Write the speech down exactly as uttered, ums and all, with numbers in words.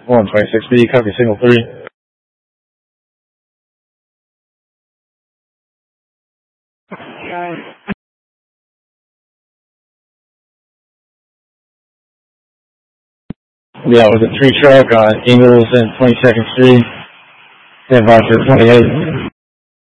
one twenty-six B, copy signal three. Yeah, it was a tree truck on Ingalls and twenty-second Street. Stand by for twenty-eight.